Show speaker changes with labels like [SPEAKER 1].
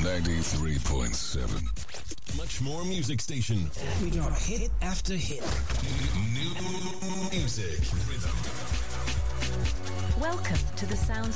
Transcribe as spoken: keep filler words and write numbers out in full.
[SPEAKER 1] ninety-three point seven.
[SPEAKER 2] Much more music station.
[SPEAKER 3] We got hit after hit.
[SPEAKER 2] New music rhythm.
[SPEAKER 4] Welcome to the sounds